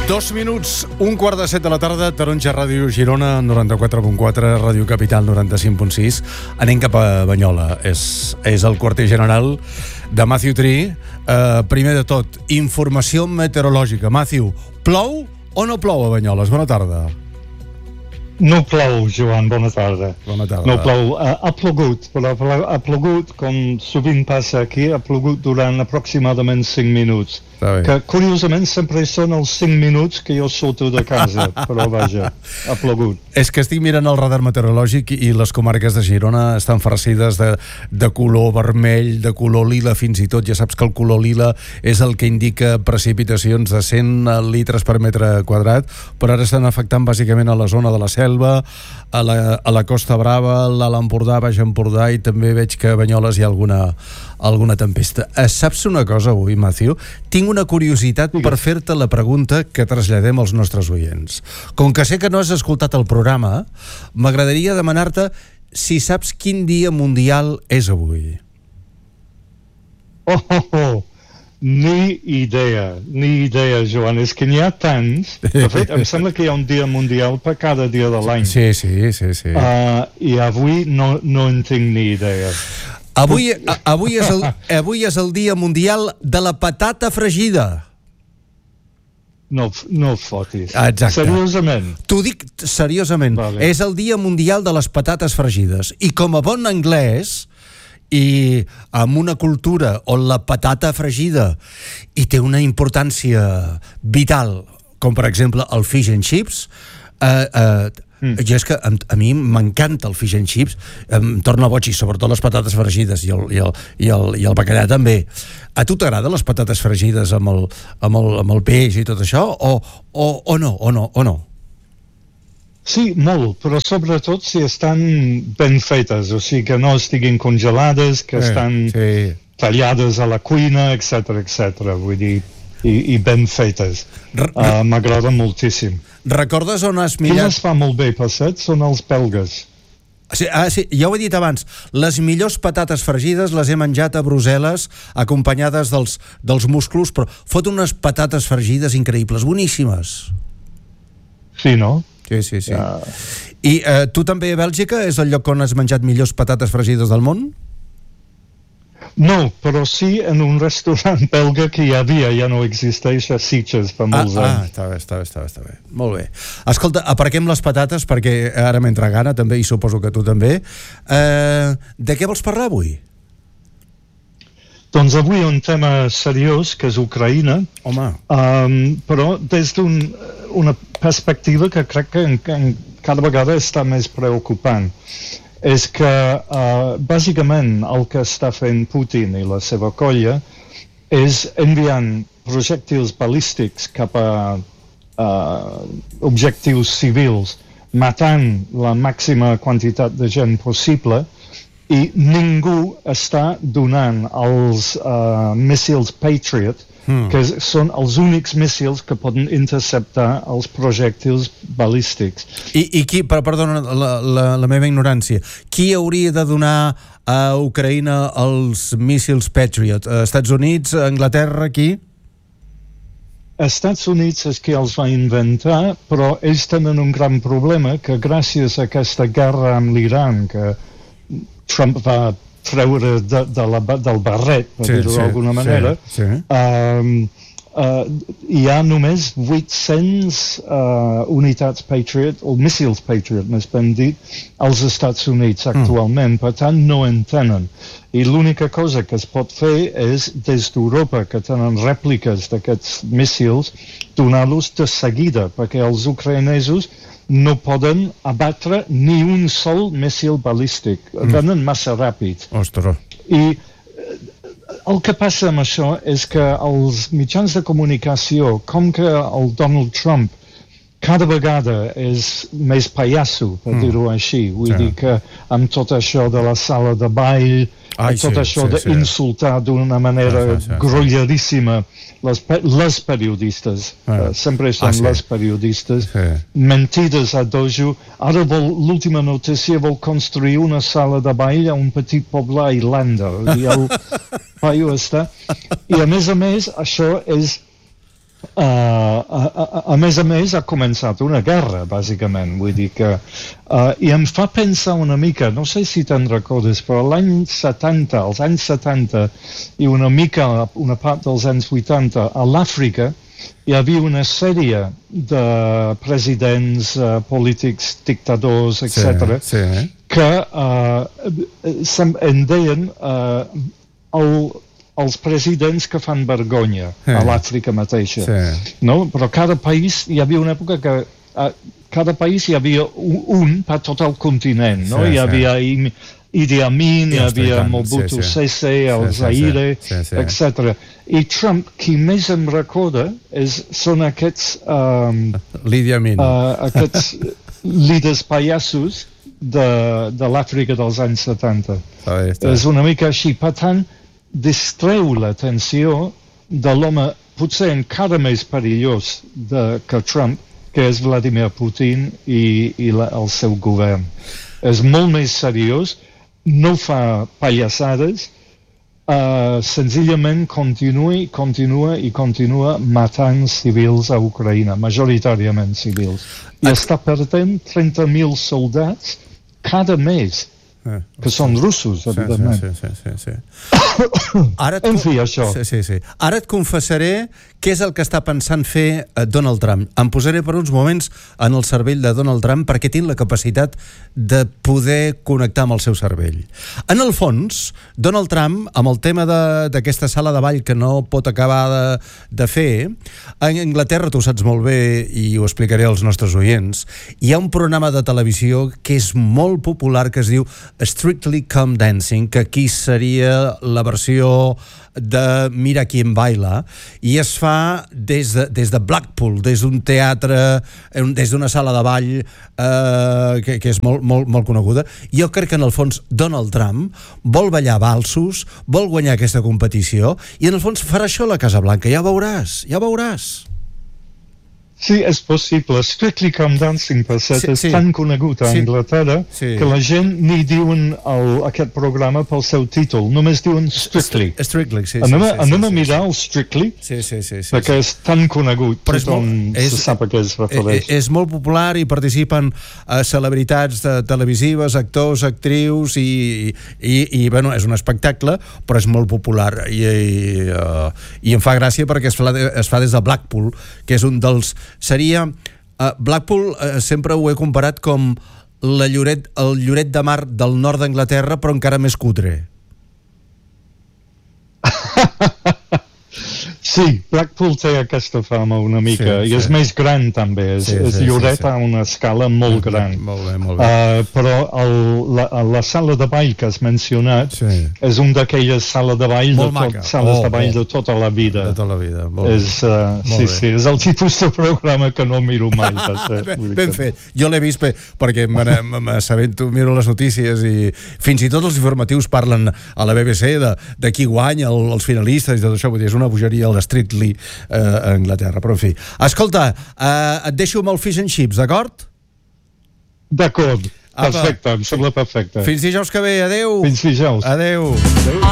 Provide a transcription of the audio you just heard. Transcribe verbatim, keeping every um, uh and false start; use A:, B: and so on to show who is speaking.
A: Dos minuts, un quart de set de la tarda, Taronja Ràdio Girona, noranta-quatre punt quatre, Ràdio Capital, noranta-cinc punt sis. Anem cap a Banyola. És, és el quarter general de Matthew Tree. Uh, primer de tot, informació meteorològica. Matthew, plou o no plou a Banyoles? Bona tarda.
B: No plou, Joan, bona tarda.
A: Bona tarda.
B: No plou. Uh, ha plogut, però ha plogut, com sovint passa aquí, ha plogut durant aproximadament cinc minuts. Que, curiosament, sempre són els cinc minuts que jo surto de casa, però vaja, ha plogut.
A: És que estic mirant el radar meteorològic i les comarques de Girona estan farcides de, de color vermell, de color lila fins i tot. Ja saps que el color lila és el que indica precipitacions de cent litres per metre quadrat, però ara estan afectant bàsicament a la zona de la Selva, a la, a la Costa Brava, a l'Empordà, Baix Empordà, i també veig que a Banyoles hi ha alguna, alguna tempesta. Saps una cosa avui, Matthew? Tinc una curiositat per fer-te la pregunta que traslladem als nostres oients. Com que sé que no has escoltat el programa, m'agradaria demanar-te si saps quin dia mundial és avui.
B: Oh, oh, oh. Ni idea, ni idea, Joan. És que n'hi ha tants. De fet, em sembla que hi ha un dia mundial per cada dia de l'any.
A: Sí, sí, sí, sí.
B: Uh, I avui no, no en tinc ni idea.
A: Avui, a, avui, és el, avui és el dia mundial de la patata fregida.
B: No, no fotis.
A: Exacte.
B: Seriosament?
A: T'ho dic seriosament. Vale. És el dia mundial de les patates fregides. I com a bon anglès, i amb una cultura on la patata fregida i té una importància vital, com per exemple el fish and chips, eh, eh, mm. jo és que a, a mi m'encanta el fish and chips, em torna boig, i sobretot les patates fregides i el, i el, i el, i el bacallà també. A tu t'agraden les patates fregides amb el, amb el, amb el peix i tot això, o, o, o no, o no, o no?
B: Sí, molt, però sobretot si estan ben fetes, o sigui que no estiguin congelades, que estan
A: sí, sí.
B: tallades a la cuina, etcètera, etcètera. Vull dir, i, i ben fetes.
A: R
B: uh, M'agrada moltíssim.
A: Recordes on has
B: millat? Qui les fa molt bé, per cert, són els belgues.
A: Sí, ah, sí, ja ho he dit abans, les millors patates fregides les he menjat a Brussel·les acompanyades dels, dels musclos, però fot unes patates fregides increïbles, boníssimes.
B: Sí, no?
A: Sí, sí, sí. Uh... I eh, tu també a Bèlgica és el lloc on has menjat millors patates fregides del món?
B: No, però sí en un restaurant belga que hi havia, ja no existeix a Sitges fa molts
A: ah,
B: anys.
A: Ah, està bé, està bé, està bé, està bé. Molt bé. Escolta, aparquem les patates perquè ara m'entra gana també, i suposo que tu també. Eh, de què vols parlar avui?
B: Doncs avui un tema seriós, que és Ucraïna.
A: Home.
B: Um, però des d'una perspectiva que crec que en, en cada vegada està més preocupant. És que, uh, bàsicament, el que està fent Putin i la seva colla és enviant projectils balístics cap a uh, objectius civils, matant la màxima quantitat de gent possible, i ningú està donant els uh, míssils Patriot, mm. que són els únics míssils que poden interceptar els projectils balístics.
A: I, i qui, però, perdona la, la, la meva ignorància, qui hauria de donar a Ucraïna els míssils Patriot? Estats Units, Anglaterra, qui?
B: Estats Units és qui els va inventar, però ells tenen un gran problema, que gràcies a aquesta guerra amb l'Iran, que Trump va treure de, de la, del barret, per sí, dir-ho sí, d'alguna manera,
A: sí, sí.
B: Um, uh, hi ha només vuit-cents uh, unitats Patriot, o míssils Patriot, més ben dit, als Estats Units actualment, mm. per tant no en tenen. I l'única cosa que es pot fer és, des d'Europa, que tenen rèpliques d'aquests míssils, donar-los de seguida, perquè els ucraïnesos no poden abatre ni un sol míssil balístic. Mm. Venen massa ràpid.
A: Ostres.
B: I el que passa amb això és que els mitjans de comunicació, com que el Donald Trump cada vegada és més pallasso, per mm. dir-ho així, vull sí. dir que amb tot això de la sala de ball, Ai, tot sí, això sí, d'insultar sí. d'una manera sí, sí, sí. grolladíssima les, les periodistes, sí. uh, sempre són ah, sí. les periodistes, sí. mentides a dojo. Ara l'última notícia vol construir una sala de ball a un petit poble a Irlanda, i el paio està. I a més a més, això és Uh, uh, a, a més a més ha començat una guerra, bàsicament, vull dir que uh, i em fa pensar una mica, no sé si te'n recordes, però l'any setanta, als anys setanta i una mica, una part dels anys vuitanta, a l'Àfrica hi havia una sèrie de presidents, uh, polítics, dictadors, etcètera,
A: sí, sí.
B: que uh, en deien uh, el, els presidents que fan vergonya sí. a l'Àfrica mateixa. Sí. No? Però cada país, hi havia una època que uh, cada país hi havia un, un per tot el continent. No? Sí, hi havia sí. Idi Amin, hi havia Mobutu sí, sí. Sese, el sí, Zaire, sí, sí, sí. etcètera. I Trump, qui més em recorda, és, són aquests, um,
A: Idi Amin.
B: Uh, aquests líders pallassos de, de l'Àfrica dels anys setanta. Ah, és una mica així. Per tant, distreu l'atenció de l'home potser encara més perillós de, que Trump, que és Vladimir Putin i, i la, el seu govern. És molt més seriós, no fa pallassades, uh, senzillament continua, continua i continua matant civils a Ucraïna, majoritàriament civils. I està perdent trenta mil soldats cada mes. Eh, que són russos, evidentment.
A: Sí, sí, sí, sí, sí. Ara et,
B: en fi, això.
A: Sí, sí, sí. Ara et confessaré què és el que està pensant fer Donald Trump. Em posaré per uns moments en el cervell de Donald Trump perquè tinc la capacitat de poder connectar amb el seu cervell. En el fons, Donald Trump, amb el tema d'aquesta sala de ball que no pot acabar de, de fer, a Anglaterra, tu ho saps molt bé i ho explicaré als nostres oients, hi ha un programa de televisió que és molt popular que es diu Strictly Come Dancing, que aquí seria la versió de Mira quién baila, i es fa des de, des de Blackpool, des d'un teatre, des d'una sala de ball eh, que, que és molt, molt, molt coneguda. Jo crec que en el fons Donald Trump vol ballar valsos, vol guanyar aquesta competició i en el fons farà això a la Casa Blanca, ja veuràs, ja veuràs.
B: Sí, és possible. Strictly Come Dancing, per cert, sí, és
A: sí.
B: tan conegut a
A: sí.
B: Anglaterra sí. que la gent ni diuen el, aquest programa pel seu títol, només diuen Strictly.
A: Strictly, sí.
B: Anem,
A: sí, sí,
B: anem
A: sí,
B: a mirar
A: sí.
B: el Strictly,
A: sí, sí, sí, sí,
B: perquè
A: sí.
B: és tan conegut,
A: però
B: tothom
A: és,
B: se sap a què es refereix.
A: És, és molt popular i participen uh, celebritats de, televisives, actors, actrius, i, i, i bueno, és un espectacle, però és molt popular i, i, uh, i em fa gràcia perquè es fa, es fa des de Blackpool, que és un dels... seria... Uh, Blackpool uh, sempre ho he comparat com la Lloret, el Lloret de Mar del nord d'Anglaterra, però encara més cutre.
B: Sí, Blackpool té aquesta fama una mica, sí, i és sí. més gran també, és, sí, és sí, Lloret sí, sí. a una escala molt gran.
A: Molt bé, molt bé.
B: Uh, però el, la, la sala de ball que has mencionat sí. és un d'aquelles sales de ball, de tot, sales oh, de ball oh. de tota la vida.
A: De tota la vida, molt
B: és, uh, molt sí, bé. Sí, és el tipus de programa que no miro mai.
A: ben, ben fet. Jo l'he vist perquè m'assabento, miro les notícies i fins i tot els informatius parlen a la B B C de, de qui guanya, el, els finalistes i tot això, vull dir, és una bogeria el Strictly eh, a Anglaterra, però en fi. Escolta, eh, et deixo amb el fish and chips, d'acord?
B: D'acord, perfecte, em sembla perfecte.
A: Fins dijous que ve, adeu.
B: Fins dijous.
A: Adeu. Adeu.